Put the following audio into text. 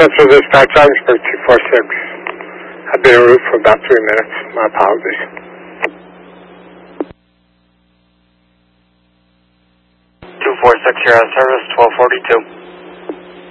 Central Dispatch, Augsburg 246. I've been en route for about 3 minutes. My apologies. 246, you're on service, 1242.